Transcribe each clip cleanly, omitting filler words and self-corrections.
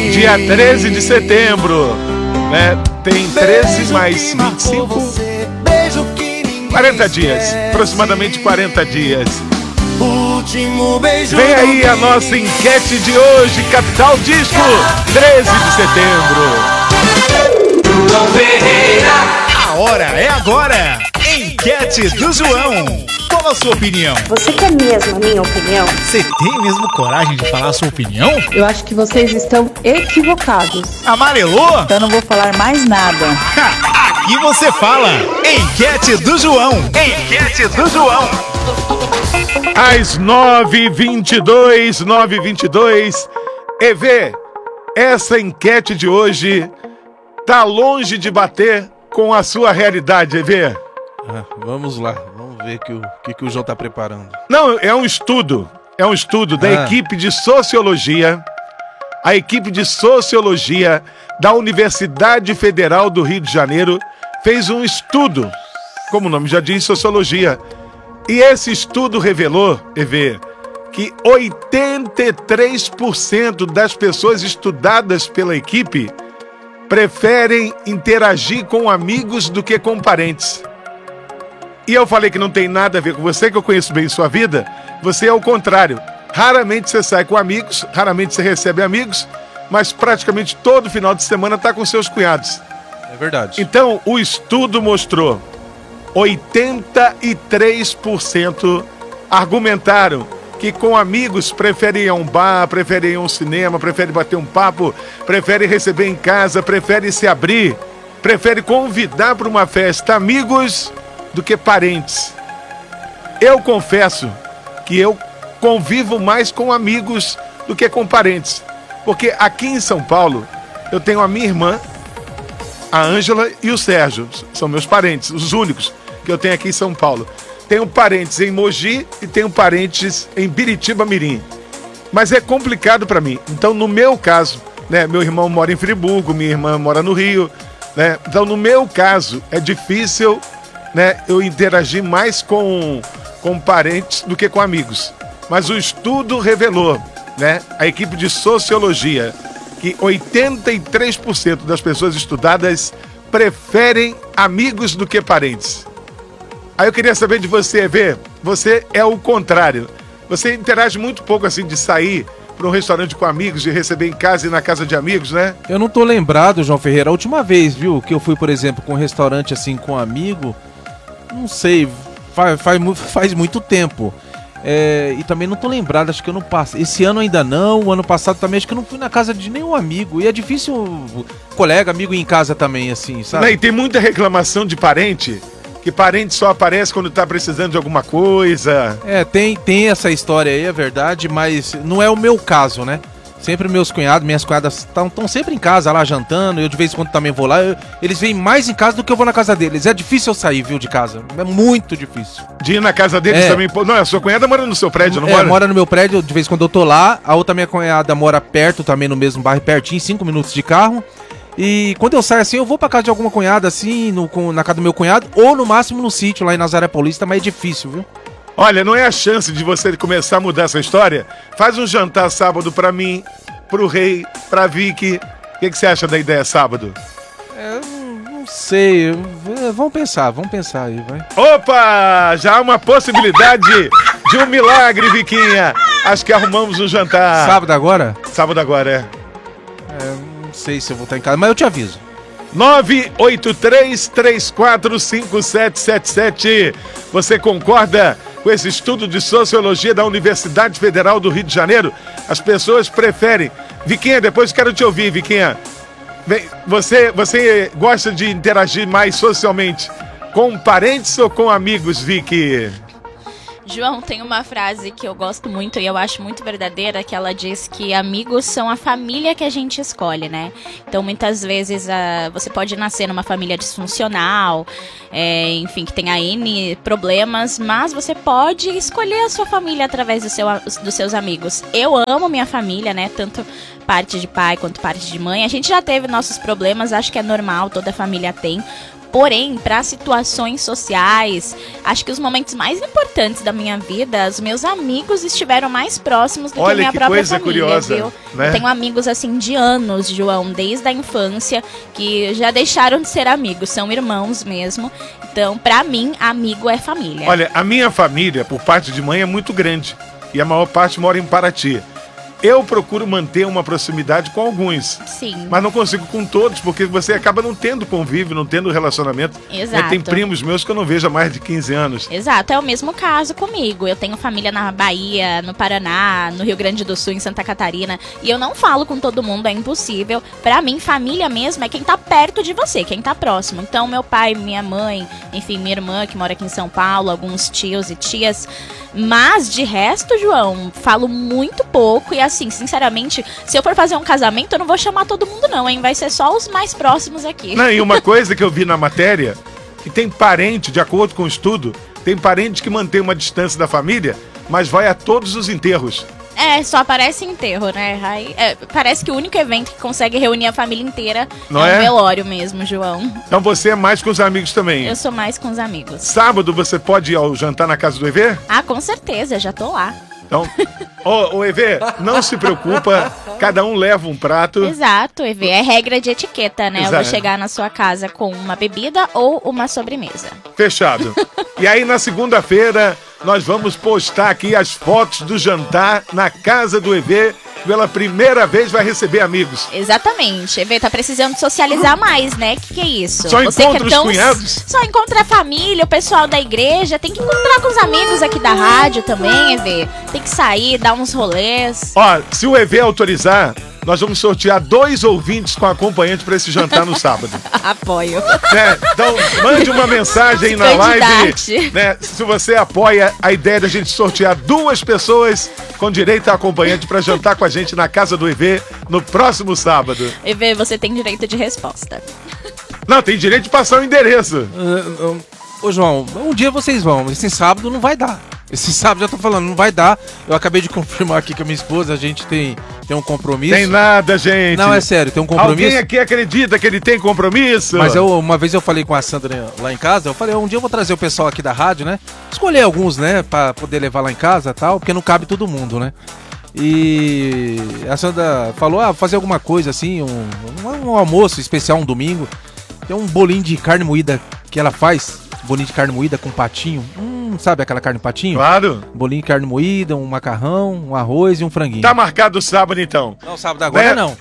Dia 13 de setembro, né? Tem 13 mais 25, 40 dias, aproximadamente 40 dias. Vem aí a nossa enquete de hoje, Capital Disco, 13 de setembro. João Ferreira. A hora é agora. Enquete do João. Qual a sua opinião? Você quer mesmo a minha opinião? Você tem mesmo coragem de falar a sua opinião? Eu acho que vocês estão equivocados. Amarelou? Então eu não vou falar mais nada. Aqui você fala. Enquete do João. Enquete do João. Às 9h22, 9h22. EV, essa enquete de hoje tá longe de bater com a sua realidade, EV. Vamos lá, vamos ver o que o João tá preparando. Não, é um estudo da equipe de Sociologia, a equipe de Sociologia da Universidade Federal do Rio de Janeiro fez um estudo, como o nome já diz, Sociologia, e esse estudo revelou, EV, que 83% das pessoas estudadas pela equipe preferem interagir com amigos do que com parentes. E eu falei que não tem nada a ver com você, que eu conheço bem sua vida. Você é o contrário. Raramente você sai com amigos, raramente você recebe amigos, mas praticamente todo final de semana está com seus cunhados. É verdade. Então, o estudo mostrou 83% argumentaram que com amigos preferem ir a um bar, preferem ir a um cinema, preferem bater um papo, preferem receber em casa, preferem se abrir, preferem convidar para uma festa amigos do que parentes. Eu confesso que eu convivo mais com amigos do que com parentes, porque aqui em São Paulo eu tenho a minha irmã, a Ângela e o Sérgio, são meus parentes, os únicos que eu tenho aqui em São Paulo. Tenho parentes em Mogi e tenho parentes em Biritiba Mirim. Mas é complicado para mim. Então, no meu caso, né, meu irmão mora em Friburgo, minha irmã mora no Rio, né? Então, no meu caso, é difícil, né, eu interagir mais com parentes do que com amigos. Mas o estudo revelou, né, a equipe de Sociologia, que 83% das pessoas estudadas preferem amigos do que parentes. Aí eu queria saber de você, EV, você é o contrário. Você interage muito pouco assim de sair para um restaurante com amigos, de receber em casa e na casa de amigos, né? Eu não tô lembrado, João Ferreira, a última vez, viu, que eu fui, por exemplo, com um restaurante assim com um amigo, não sei, faz muito tempo. E também não tô lembrado, acho que eu não passei. Esse ano ainda não, o ano passado também, acho que eu não fui na casa de nenhum amigo. E é difícil colega, amigo ir em casa também, assim, sabe? E tem muita reclamação de parente, que parente só aparece quando tá precisando de alguma coisa. Tem essa história aí, é verdade, mas não é o meu caso, né? Sempre meus cunhados, minhas cunhadas estão sempre em casa lá jantando, eu de vez em quando também vou lá, eles vêm mais em casa do que eu vou na casa deles. É difícil eu sair, viu, de casa, é muito difícil. De ir na casa deles também? Não, a sua cunhada mora no seu prédio, não mora? Mora no meu prédio, de vez em quando eu tô lá, a outra minha cunhada mora perto, também no mesmo bairro, pertinho, 5 minutos de carro. E quando eu saio assim, eu vou pra casa de alguma cunhada assim, na casa do meu cunhado, ou no máximo no sítio lá em Nazaré Paulista, mas é difícil, viu? Olha, não é a chance de você começar a mudar essa história? Faz um jantar sábado pra mim, pro Rei, pra Vicky. O que você acha da ideia sábado? Não sei. Vamos pensar aí, vai. Opa! Já há uma possibilidade de um milagre, Viquinha. Acho que arrumamos um jantar. Sábado agora? Sábado agora, Não sei se eu vou estar em casa, mas eu te aviso. 983345777. Você concorda com esse estudo de Sociologia da Universidade Federal do Rio de Janeiro? As pessoas preferem. Viquinha, depois quero te ouvir, Viquinha. Você gosta de interagir mais socialmente com parentes ou com amigos, Vicky? João, tem uma frase que eu gosto muito e eu acho muito verdadeira, que ela diz que amigos são a família que a gente escolhe, né? Então, muitas vezes, você pode nascer numa família disfuncional, enfim, que tenha N problemas, mas você pode escolher a sua família através dos seus amigos. Eu amo minha família, né? Tanto parte de pai quanto parte de mãe. A gente já teve nossos problemas, acho que é normal, toda família tem. Porém, para situações sociais, acho que os momentos mais importantes da minha vida, os meus amigos estiveram mais próximos do que a minha própria coisa família, curiosa, viu? né? Eu tenho amigos assim de anos, João, desde a infância, que já deixaram de ser amigos, são irmãos mesmo. Então, pra mim, amigo é família. Olha, a minha família, por parte de mãe, é muito grande. E a maior parte mora em Paraty. Eu procuro manter uma proximidade com alguns. Sim. Mas não consigo com todos, porque você acaba não tendo convívio, não tendo relacionamento. Exato. Tem primos meus que eu não vejo há mais de 15 anos. Exato, é o mesmo caso comigo. Eu tenho família na Bahia, no Paraná, no Rio Grande do Sul, em Santa Catarina. E eu não falo com todo mundo, é impossível. Pra mim, família mesmo é quem tá perto de você, quem tá próximo. Então, meu pai, minha mãe, enfim, minha irmã que mora aqui em São Paulo, alguns tios e tias. Mas, de resto, João, falo muito pouco. E assim, sinceramente, se eu for fazer um casamento, eu não vou chamar todo mundo não, hein? Vai ser só os mais próximos aqui. Não, e uma coisa que eu vi na matéria, que tem parente, de acordo com o estudo, tem parente que mantém uma distância da família, mas vai a todos os enterros. É, só aparece enterro, né? Aí, parece que o único evento que consegue reunir a família inteira Não é é? um velório mesmo, João. Então você é mais com os amigos também. Eu sou mais com os amigos. Sábado você pode ir ao jantar na casa do EV? Ah, com certeza, já tô lá. Então, ô EV, não se preocupa, cada um leva um prato. Exato, EV, é regra de etiqueta, né? Eu vou Exato. chegar na sua casa com uma bebida ou uma sobremesa. Fechado. E aí na segunda-feira nós vamos postar aqui as fotos do jantar na casa do EV. Pela primeira vez vai receber amigos. Exatamente, EV tá precisando socializar mais, né? Que é isso? Só Você encontra que é os cunhados? Só encontra a família, o pessoal da igreja. Tem que encontrar com os amigos aqui da rádio também, EV. Tem que sair, dar uns rolês. Ó, se o EV autorizar, nós vamos sortear 2 ouvintes com acompanhante para esse jantar no sábado. Apoio. Né? Então, mande uma mensagem Se na live. candidate. Né? Se você apoia a ideia da gente sortear 2 pessoas com direito a acompanhante para jantar com a gente na casa do EV no próximo sábado. EV, você tem direito de resposta. Não, tem direito de passar o endereço. Ô, João, um dia vocês vão. Esse sábado não vai dar. Esse sábado, já tô falando, não vai dar. Eu acabei de confirmar aqui com a minha esposa, a gente tem um compromisso. Tem nada, gente. Não, é sério, tem um compromisso. Alguém aqui acredita que ele tem compromisso? Mas uma vez eu falei com a Sandra lá em casa, eu falei, um dia eu vou trazer o pessoal aqui da rádio, né? Escolher alguns, né, pra poder levar lá em casa e tal, porque não cabe todo mundo, né? E a Sandra falou, fazer alguma coisa assim, um almoço especial, um domingo. Tem um bolinho de carne moída que ela faz, bolinho de carne moída com patinho. Sabe aquela carne patinho? Claro. Bolinho de carne moída, um macarrão, um arroz e um franguinho. Tá marcado o sábado, então. Não, sábado agora não.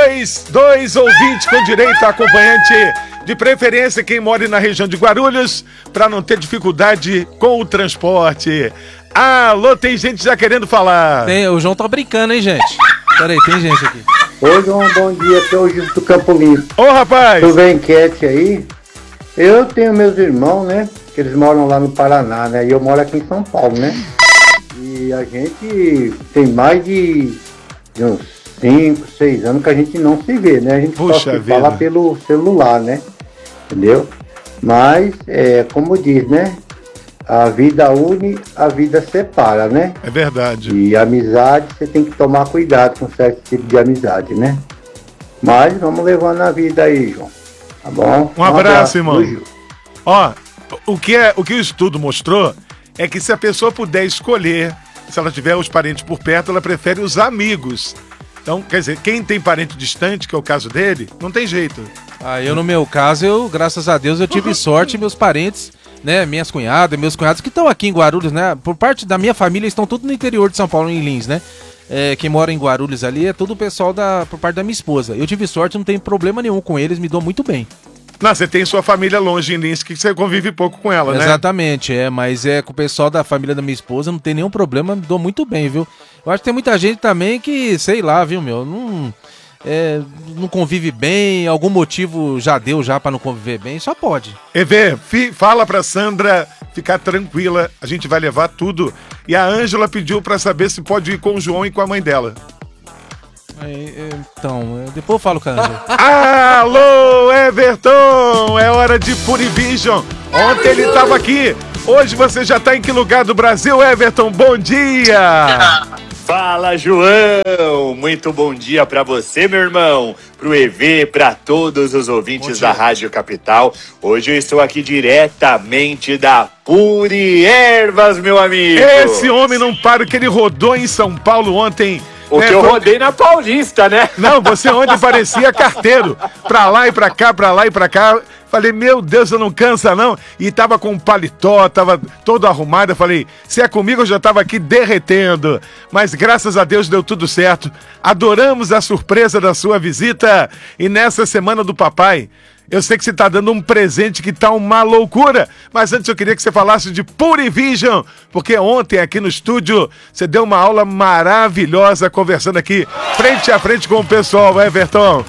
2 ouvintes com direito a acompanhante, de preferência quem mora na região de Guarulhos, para não ter dificuldade com o transporte. Alô, tem gente já querendo falar. O João tá brincando, hein, gente? Peraí, tem gente aqui. Oi, João, bom dia, aqui é o Gil do Campo Limpo. Ô, rapaz. Tudo bem, enquete aí? Eu tenho meus irmãos, né, que eles moram lá no Paraná, né, e eu moro aqui em São Paulo, né. E a gente tem mais de uns 5, 6 anos que a gente não se vê, né, a gente só se fala pelo celular, né, entendeu? Mas, como diz, né, a vida une, a vida separa, né? É verdade. E amizade, você tem que tomar cuidado com certo tipo de amizade, né? Mas vamos levando a vida aí, João. Tá bom? Um abraço, irmão. Ó, o que o estudo mostrou é que se a pessoa puder escolher, se ela tiver os parentes por perto, ela prefere os amigos. Então, quer dizer, quem tem parente distante, que é o caso dele, não tem jeito. Eu no meu caso, graças a Deus, eu tive sorte, meus parentes, né, minhas cunhadas, meus cunhados que estão aqui em Guarulhos, né, por parte da minha família, estão tudo no interior de São Paulo, em Lins, né. Quem mora em Guarulhos ali é todo o pessoal por parte da minha esposa. Eu tive sorte, não tenho problema nenhum com eles, me dou muito bem. Não, você tem sua família longe em Lins, que você convive pouco com ela, né? Exatamente, mas com o pessoal da família da minha esposa não tem nenhum problema, me dou muito bem, viu? Eu acho que tem muita gente também que, sei lá, viu, meu, não convive bem, algum motivo já deu pra não conviver bem, só pode. EV, fala pra Sandra ficar tranquila, a gente vai levar tudo. E a Ângela pediu pra saber se pode ir com o João e com a mãe dela. Então, depois eu falo com a Ângela. Alô, Everton! É hora de Purivision. Ontem ele tava aqui. Hoje você já tá em que lugar do Brasil, Everton? Bom dia! Fala, João! Muito bom dia pra você, meu irmão, pro EV, pra todos os ouvintes da Rádio Capital. Hoje eu estou aqui diretamente da Puri Ervas, meu amigo. Esse homem não para, que ele rodou em São Paulo ontem. O que eu rodei na Paulista, né? Não, você ontem parecia carteiro. Pra lá e pra cá, pra lá e pra cá. Falei, meu Deus, eu não cansa não. E tava com um paletó, tava todo arrumado. Eu falei, se é comigo eu já tava aqui derretendo. Mas graças a Deus deu tudo certo. Adoramos a surpresa da sua visita. E nessa semana do papai, eu sei que você tá dando um presente que tá uma loucura. Mas antes eu queria que você falasse de Purivision. Porque ontem aqui no estúdio você deu uma aula maravilhosa conversando aqui frente a frente com o pessoal, Everton.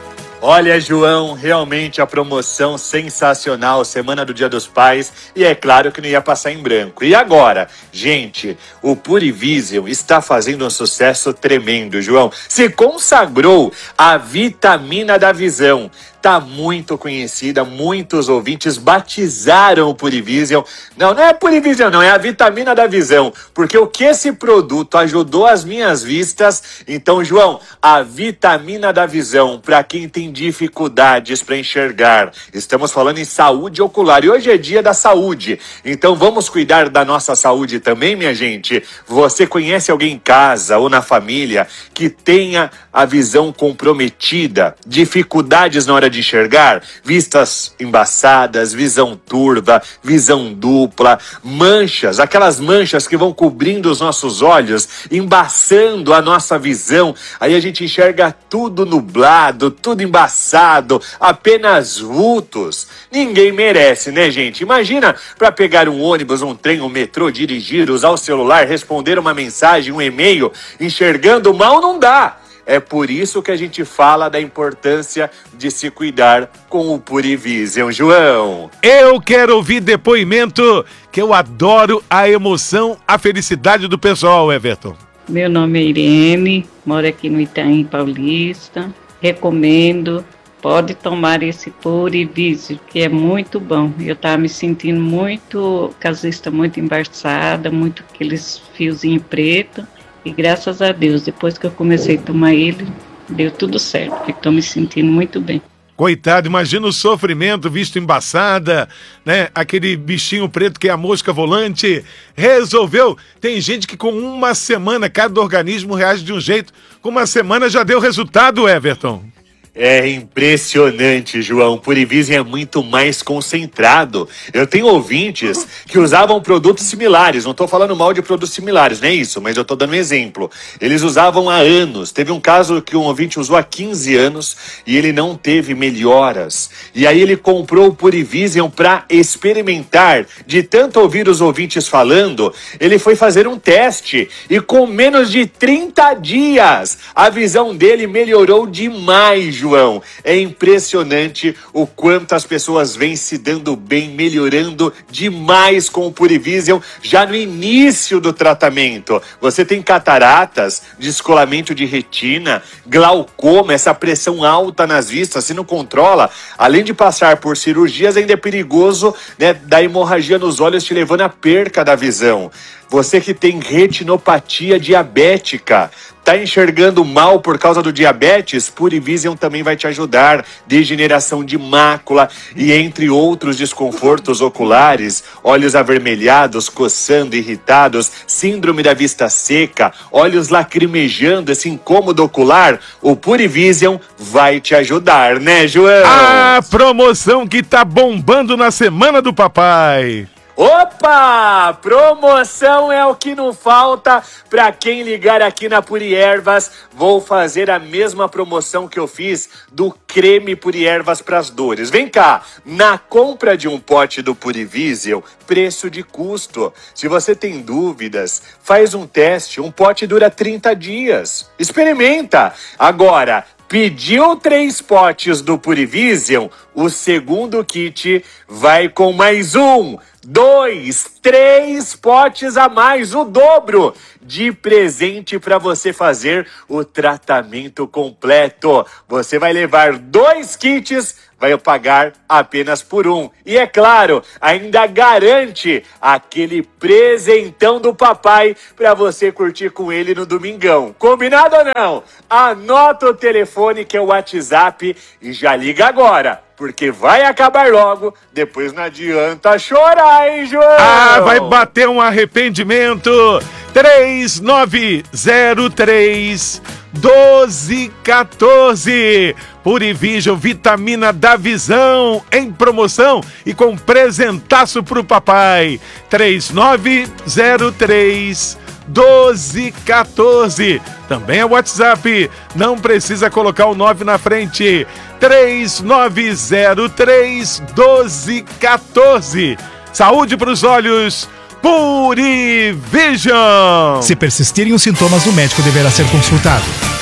Olha, João, realmente a promoção sensacional, Semana do Dia dos Pais, e é claro que não ia passar em branco. E agora, gente, o Purivision está fazendo um sucesso tremendo, João. Se consagrou a vitamina da visão. Tá muito conhecida, muitos ouvintes batizaram o Purivision. Não é Purivision não, é a vitamina da visão. Porque o que esse produto ajudou as minhas vistas. Então, João, a vitamina da visão, para quem tem dificuldades para enxergar. Estamos falando em saúde ocular e hoje é dia da saúde. Então vamos cuidar da nossa saúde também, minha gente. Você conhece alguém em casa ou na família que tenha a visão comprometida, dificuldades na hora de enxergar, vistas embaçadas, visão turva, visão dupla, manchas, aquelas manchas que vão cobrindo os nossos olhos, embaçando a nossa visão, aí a gente enxerga tudo nublado, tudo embaçado, apenas vultos. Ninguém merece, né, gente? Imagina para pegar um ônibus, um trem, um metrô, dirigir, usar o celular, responder uma mensagem, um e-mail, enxergando mal não dá. É por isso que a gente fala da importância de se cuidar com o Purivision, João. Eu quero ouvir depoimento, que eu adoro a emoção, a felicidade do pessoal, Everton. Meu nome é Irene, moro aqui no Itaim Paulista. Recomendo, pode tomar esse Purivision, que é muito bom. Eu estava me sentindo muito, casista muito embaçada, muito aqueles fiozinhos pretos. E graças a Deus, depois que eu comecei a tomar ele, deu tudo certo. Estou me sentindo muito bem. Coitado, imagina o sofrimento, visto embaçada, né? Aquele bichinho preto que é a mosca volante. Resolveu. Tem gente que com uma semana, cada organismo reage de um jeito. Com uma semana já deu resultado, Everton. É impressionante, João. O Purivision é muito mais concentrado. Eu tenho ouvintes que usavam produtos similares. Não estou falando mal de produtos similares, não é isso, mas eu estou dando um exemplo. Eles usavam há anos. Teve um caso que um ouvinte usou há 15 anos e ele não teve melhoras. E aí ele comprou o Purivision para experimentar. De tanto ouvir os ouvintes falando, ele foi fazer um teste e com menos de 30 dias a visão dele melhorou demais, João. É impressionante o quanto as pessoas vêm se dando bem, melhorando demais com o Purivision já no início do tratamento. Você tem cataratas, descolamento de retina, glaucoma, essa pressão alta nas vistas, se não controla, além de passar por cirurgias, ainda é perigoso, né, da hemorragia nos olhos te levando à perca da visão. Você que tem retinopatia diabética, tá enxergando mal por causa do diabetes, Purivision também vai te ajudar. Degeneração de mácula e entre outros desconfortos oculares, olhos avermelhados, coçando, irritados, síndrome da vista seca, olhos lacrimejando, esse incômodo ocular, o Purivision vai te ajudar, né, João? A promoção que tá bombando na Semana do Papai. Opa! Promoção é o que não falta para quem ligar aqui na Puri Ervas. Vou fazer a mesma promoção que eu fiz do creme Puri Ervas para as dores. Vem cá, na compra de um pote do Purivision, preço de custo. Se você tem dúvidas, faz um teste. Um pote dura 30 dias. Experimenta! Agora, pediu 3 potes do Purivision, o segundo kit vai com mais 1, 2, 3 potes a mais, o dobro de presente para você fazer o tratamento completo. Você vai levar 2 kits vai pagar apenas por um. E é claro, ainda garante aquele presentão do papai para você curtir com ele no domingão. Combinado ou não? Anota o telefone que é o WhatsApp e já liga agora, porque vai acabar logo, depois não adianta chorar, hein, João? Ah, vai bater um arrependimento. 3903-1214. Purivision, vitamina da visão, em promoção e com presentaço pro papai. 3903-1214. Também é WhatsApp, não precisa colocar o 9 na frente. 3903-1214. Saúde pros olhos, Purivision. Se persistirem os sintomas, o médico deverá ser consultado.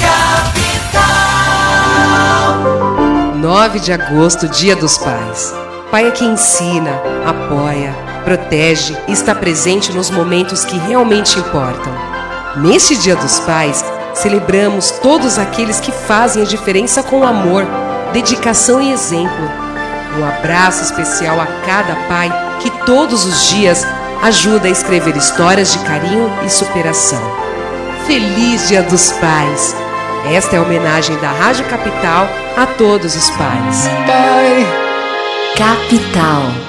9 de agosto, Dia dos Pais. Pai é quem ensina, apoia, protege e está presente nos momentos que realmente importam. Neste Dia dos Pais, celebramos todos aqueles que fazem a diferença com amor, dedicação e exemplo. Um abraço especial a cada pai que todos os dias ajuda a escrever histórias de carinho e superação. Feliz Dia dos Pais! Esta é a homenagem da Rádio Capital a todos os pais. Pai! Capital.